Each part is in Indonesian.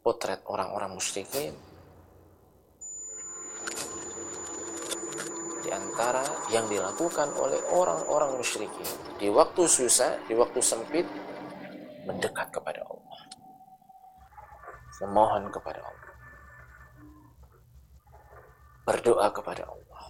potret orang-orang musyrikin. Di antara yang dilakukan oleh orang-orang musyrikin di waktu susah, di waktu sempit, mendekat kepada Allah, memohon kepada Allah, berdoa kepada Allah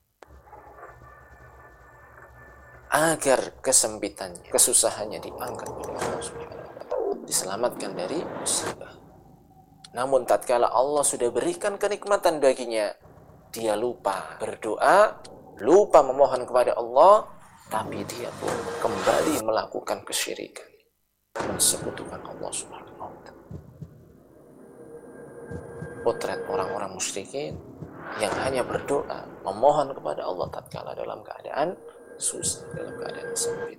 agar kesempitannya, kesusahannya diangkat oleh Allah Subhanahu wa taala, diselamatkan dari musibah. Namun tatkala Allah sudah berikan kenikmatan baginya, dia lupa berdoa, lupa memohon kepada Allah, tapi dia pun kembali melakukan kesyirikan, mensekutukan Allah Subhanahu wa taala. Potret orang-orang musyrikin yang hanya berdoa, memohon kepada Allah tatkala dalam keadaan susah, dalam keadaan sempit.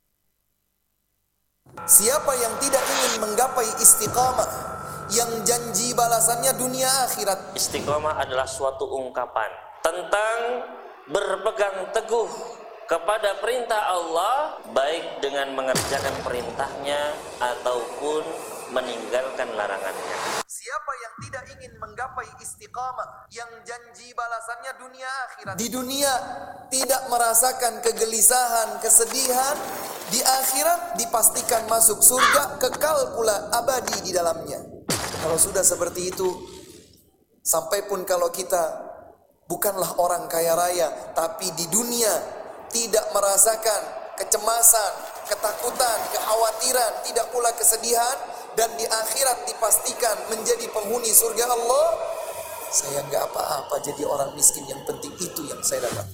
Siapa yang tidak ingin menggapai istiqamah, yang janji balasannya dunia akhirat. Istiqamah adalah suatu ungkapan tentang berpegang teguh kepada perintah Allah, baik dengan mengerjakan perintahnya ataupun meninggalkan larangannya. Siapa yang tidak ingin menggapai istiqamah, yang janji balasannya dunia akhirat. Di dunia tidak merasakan kegelisahan, kesedihan, di akhirat dipastikan masuk surga, kekal pula abadi di dalamnya. Kalau sudah seperti itu, sampai pun kalau kita bukanlah orang kaya raya, tapi di dunia tidak merasakan kecemasan, ketakutan, kekhawatiran, tidak pula kesedihan, dan di akhirat dipastikan menjadi penghuni surga Allah, saya nggak apa-apa jadi orang miskin, yang penting itu yang saya dapatkan.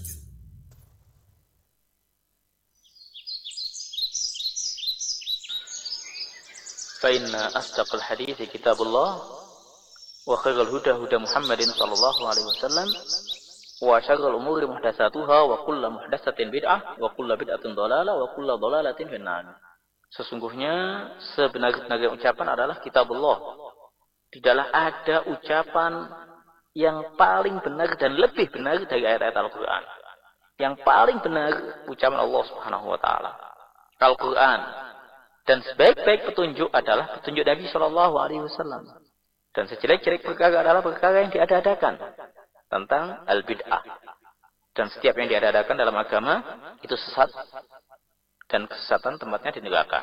فإن أصدق الحديث كتاب الله وخير الهدى هدى محمد صلى الله عليه وسلم وشر الأمور محدثاتها وكل محدثة بدعة وكل بدعة ضلالة وكل ضلالة في النار. Sesungguhnya sebenar-benarnya ucapan adalah kitabullah. Tidaklah ada ucapan yang paling benar dan lebih benar dari ayat-ayat Al-Quran. Yang paling benar ucapan Allah Subhanahu wa taala, Al-Quran. Dan sebaik-baik petunjuk adalah petunjuk Nabi Shallallahu Alaihi Wasallam. Dan sejelek-jelek perkara adalah perkara yang diada-adakan tentang al-bid'ah. Dan setiap yang diada-adakan dalam agama itu sesat, dan kesesatan tempatnya di neraka.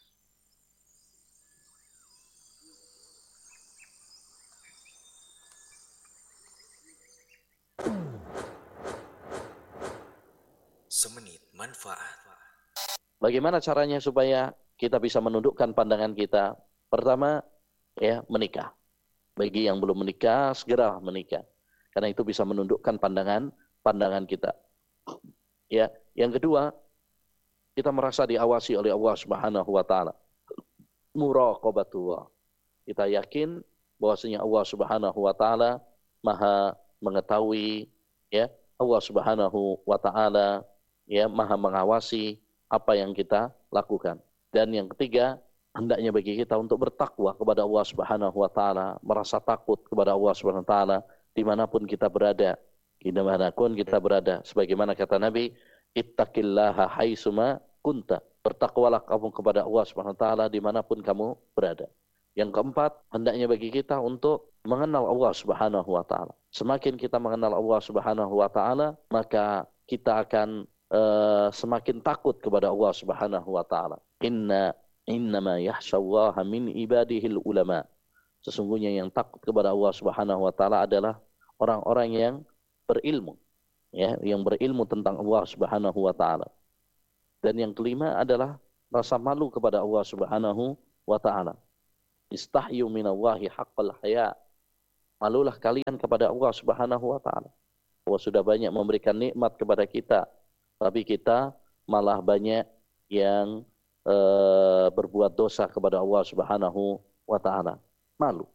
Semenit manfaat. Bagaimana caranya supaya kita bisa menundukkan pandangan kita? Pertama, ya, menikah. Bagi yang belum menikah, segera menikah. Karena itu bisa menundukkan pandangan kita. Ya, yang kedua, kita merasa diawasi oleh Allah Subhanahu wa taala. Muraqabatullah. Kita yakin bahwasanya Allah Subhanahu wa taala Maha mengetahui, ya. Allah Subhanahu wa taala, ya, Maha mengawasi apa yang kita lakukan. Dan yang ketiga, hendaknya bagi kita untuk bertakwa kepada Allah Subhanahu wa taala, merasa takut kepada Allah Subhanahu wa taala dimanapun kita berada, sebagaimana kata Nabi, ittaqillaha haitsuma kunta. Bertakwalah kamu kepada Allah Subhanahu wa taala dimanapun kamu berada. Yang keempat, hendaknya bagi kita untuk mengenal Allah Subhanahu wa taala. Semakin kita mengenal Allah Subhanahu wa taala, maka kita akan semakin takut kepada Allah Subhanahu wa taala. Innama yakhsyallaha min ibadihil ulama. Sesungguhnya yang takut kepada Allah Subhanahu wa taala adalah orang-orang yang berilmu, ya, yang berilmu tentang Allah Subhanahu wa taala. Dan yang kelima adalah rasa malu kepada Allah Subhanahu wa taala. Istahyu minallahi haqqal haya. Malulah kalian kepada Allah Subhanahu wa taala. Allah sudah banyak memberikan nikmat kepada kita, tapi kita malah banyak yang berbuat dosa kepada Allah Subhanahu wa taala. Malu.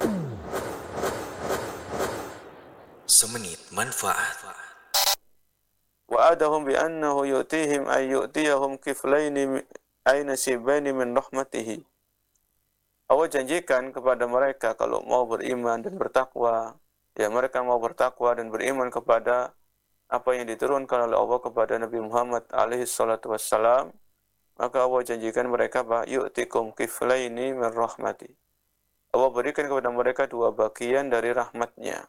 Semenit manfaat. Wa'adahum bi'annahu yu'tihim ay yu'tiyahum kiflaini ay nasibaini min rahmatihi. Allah janjikan kepada mereka kalau mau beriman dan bertakwa, ya mereka mau bertakwa dan beriman kepada apa yang diturunkan oleh Allah kepada Nabi Muhammad alaihi salatu wassalam, maka Allah janjikan mereka bahwa yu'tikum kiflaini min rahmati. Allah berikan kepada mereka 2 bagian dari rahmatnya.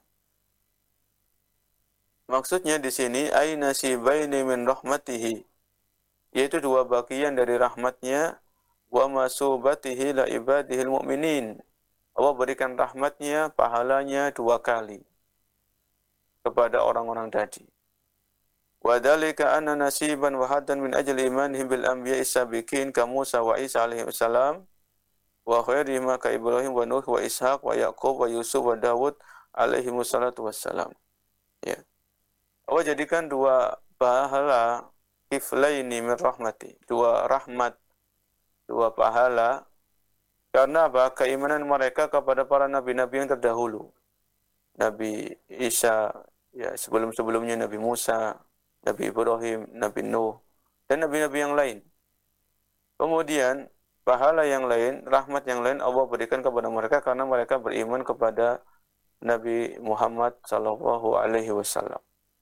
Maksudnya di sini ay nasibaini min rahmatihi, yaitu 2 bagian dari rahmatnya, wa masubatihi la ibadihil mu'minin. Allah berikan rahmatnya, pahalanya 2 kali kepada orang-orang tadi. Wa dzalika anna nasiban wa hadan min ajli imanihim bil anbiya'i sabiqin ka Musa wa Isa alaihi wassalam wa khairihim ka Ibrahim wa Nuh wa Ishaq wa Yaqub wa Yusuf wa Dawud alaihi wassalatu wassalam. Ya. Allah jadikan 2 pahala kiflaini min rahmati, 2 rahmat, 2 pahala. Karena apa? Keimanan mereka kepada para nabi-nabi yang terdahulu. Nabi Isa, ya sebelum-sebelumnya Nabi Musa, Nabi Ibrahim, Nabi Nuh, dan nabi-nabi yang lain. Kemudian pahala yang lain, rahmat yang lain Allah berikan kepada mereka karena mereka beriman kepada Nabi Muhammad sallallahu alaihi wasallam.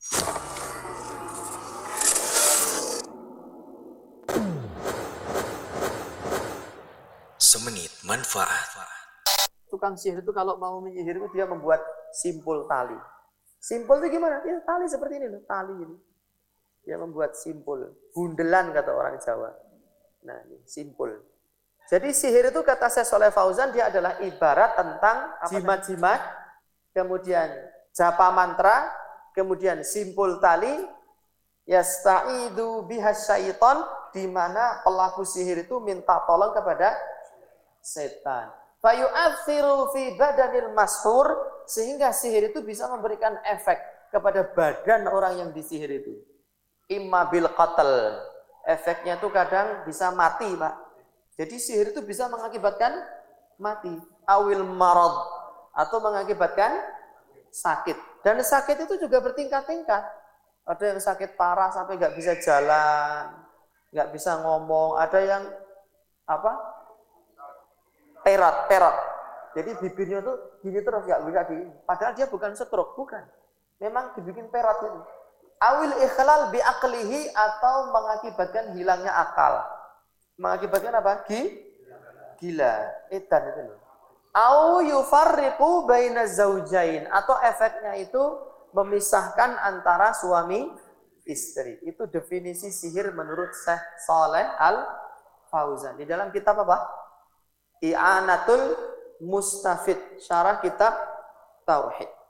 Semenit manfaat. Tukang sihir itu kalau mau menyihir itu dia membuat simpul tali. Simpul itu gimana? Ya tali seperti ini loh, tali ini. Dia membuat simpul, bundelan kata orang Jawa. Nah, ini simpul. Jadi sihir itu kata Syekh Shalih Fauzan dia adalah ibarat tentang jimat-jimat, kemudian japa mantra, kemudian simpul tali, yasta'idu bihas syaiton, di mana pelaku sihir itu minta tolong kepada setan. Fayu'athiru fi badanil mashur, sehingga sihir itu bisa memberikan efek kepada badan orang yang disihir itu. Imma bil qatl, efeknya itu kadang bisa mati, Pak. Jadi sihir itu bisa mengakibatkan mati. Awil marad, atau mengakibatkan sakit. Dan sakit itu juga bertingkat-tingkat. Ada yang sakit parah sampai nggak bisa jalan, nggak bisa ngomong. Ada yang perat. Jadi bibirnya tuh gini terus nggak bisa di. Padahal dia bukan stroke, bukan. Memang dibikin perat itu. Awil ikhlal bi aqlihi, atau mengakibatkan hilangnya akal. Mengakibatkan apa? Gila. Edan itu loh. Au yufarriqu baina zaujain, atau efeknya itu memisahkan antara suami istri. Itu definisi sihir menurut Syekh Shalih Al-Fauzan. Di dalam kitab apa? I'anatul Mustafid, syarah kitab Tauhid.